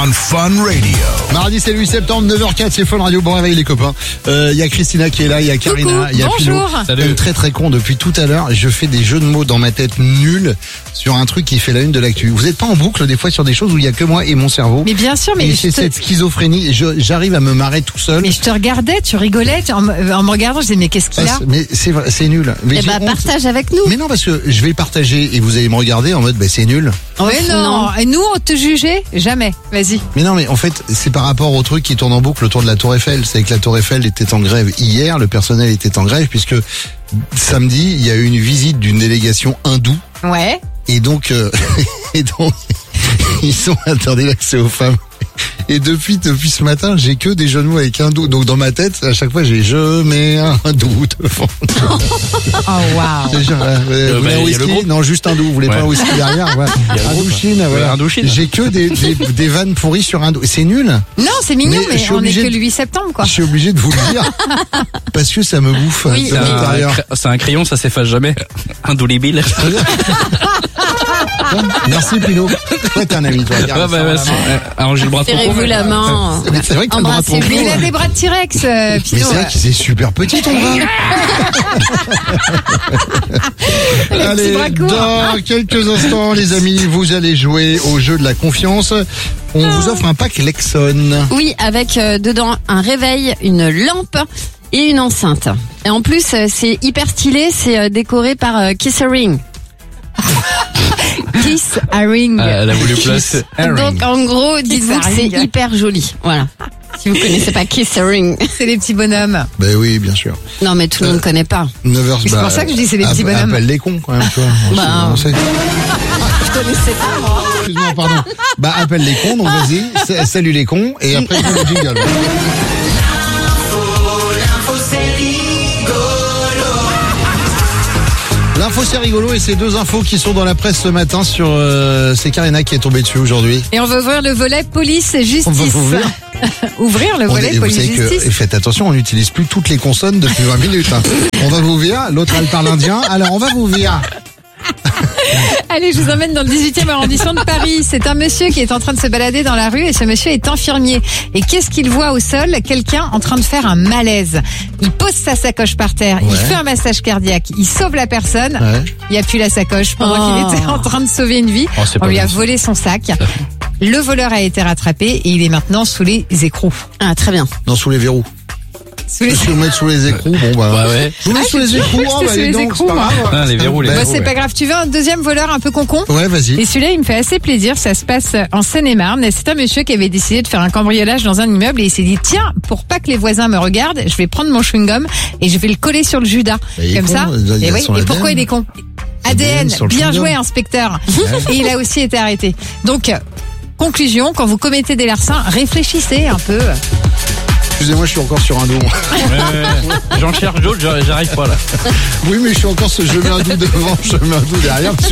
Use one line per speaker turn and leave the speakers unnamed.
on Fun Radio.
Mardi, c'est le 8 septembre, 9h04, c'est Fun Radio. Bon réveil les copains. Il y a Christina qui est là, il y a Karina, il y a Philo.
Salut.
Très très con depuis tout à l'heure. Je fais des jeux de mots dans ma tête nuls sur un truc qui fait la une de l'actu. Vous êtes pas en boucle des fois sur des choses où il y a que moi et mon cerveau?
Mais bien sûr, mais
et c'est cette schizophrénie. J'arrive à me marrer tout seul.
Mais je te regardais, tu rigolais en me regardant, je disais mais qu'est-ce qu'il a?
Mais c'est vrai, c'est nul. Mais
Eh
j'ai
bah
honte.
partage avec nous.
Mais non, parce que je vais partager et vous allez me regarder en mode c'est nul.
Mais non. Et nous on te jugeait jamais. Vas-y.
Mais non, mais en fait, c'est par rapport au truc qui tourne en boucle autour de la Tour Eiffel. C'est que la Tour Eiffel était en grève hier, le personnel était en grève puisque samedi, il y a eu une visite d'une délégation hindoue.
Ouais.
Et donc, ils ont interdit l'accès aux femmes. Et depuis ce matin, j'ai que des jeux de mots avec hindou. Donc dans ma tête, à chaque fois, j'ai je mets un hindou devant.
Oh waouh.
Vous voulez un whisky? Non, juste hindou. Vous voulez pas un whisky derrière? Ouais. Indouchine, voilà.
Indouchine.
J'ai que des vannes pourries sur hindou. C'est nul.
Non, c'est mignon,
Mais
mais
je suis
on est
obligé
que
de-
le 8 septembre quoi.
Je suis obligé de vous le dire. Parce que ça me bouffe
Oui,
de
oui.
l'intérieur.
C'est un crayon, ça s'efface jamais. Un doulibile.
Merci Pino. Toi t'es un ami toi. Regarde ça, voilà.
Alors j'ai le bras trop
Serrez-vous
court.
la main.
Mais c'est vrai que t'as le bras trop
Embrassez-vous.
court.
Mais il a des bras de T-Rex,
Mais
Pino.
c'est vrai que c'est super petit ton bras. Allez,
bras courts.
dans quelques instants, les amis, vous allez jouer au jeu de la confiance. On vous offre un pack Lexon.
Oui, avec dedans un réveil, une lampe et une enceinte. Et en plus, c'est hyper stylé, c'est décoré par Kiss a Ring.
Kiss a ring.
Elle a voulu placer un
Donc
ring.
en gros, dites-vous
a
que c'est
Ring.
hyper joli. Voilà. Si vous connaissez pas Kiss a Ring.
C'est des petits bonhommes.
Ben oui, bien sûr.
Non mais tout le monde connaît pas.
9h.
C'est pour ça que je dis c'est des petits bonhommes.
Appelle les cons quand même, tu vois.
Bah,
On sait.
Je connaissais pas moi.
Excuse-moi, pardon. Bah appelle les cons, donc vas-y. Salut les cons et après je le jingle. L'info c'est rigolo et c'est deux infos qui sont dans la presse ce matin sur c'est Karina qui est tombée dessus aujourd'hui.
Et on va ouvrir le volet police-justice.
On va ouvrir.
Ouvrir le volet
Et vous savez que,
police-justice.
et faites attention, on n'utilise plus toutes les consonnes depuis 20 minutes. Hein. On va vous virer, l'autre elle parle indien, alors on va vous virer.
Allez, je vous emmène dans le 18e arrondissement de Paris. C'est un monsieur qui est en train de se balader dans la rue et ce monsieur est infirmier. Et qu'est-ce qu'il voit au sol? Quelqu'un en train de faire un malaise. Il pose sa sacoche par terre, il
Ouais.
fait un massage cardiaque, il sauve la personne.
Ouais.
Il a plus la sacoche pendant qu'il était en train de sauver une vie.
Oh, c'est
On
pas
lui a
bon, ça.
volé son sac. Le voleur a été rattrapé et il est maintenant sous les écrous.
Ah très bien.
Non, sous les verrous.
Sous les...
Si vous mettez sous les écrous, bon bah.
Bah ouais.
Je vous mets sous les écrous,
que c'était sous les
dis donc,
écrous,
c'est pas
moi.
grave.
Ah, les verrous, les
Bah,
Bon,
verrous.
c'est
ouais.
pas grave. Tu veux un deuxième voleur un peu concon?
Ouais, vas-y.
Et celui-là, il me fait assez plaisir. Ça se passe en Seine-et-Marne. Et c'est un monsieur qui avait décidé de faire un cambriolage dans un immeuble et il s'est dit, tiens, pour pas que les voisins me regardent, je vais prendre mon chewing-gum et je vais le coller sur le Judas.
Mais il est
Comme
con,
ça.
il a
Et oui.
son
Et pourquoi
ADN.
il est con? ADN.
sur le
Bien
chewing-gum.
joué, inspecteur. Et il a aussi été arrêté. Donc, conclusion, quand vous commettez des larcins, réfléchissez un peu.
Excusez-moi, je suis encore sur un dos.
J'en cherche d'autres, j'arrive pas là.
Oui, mais je suis encore je mets un doux devant, je mets un doux derrière.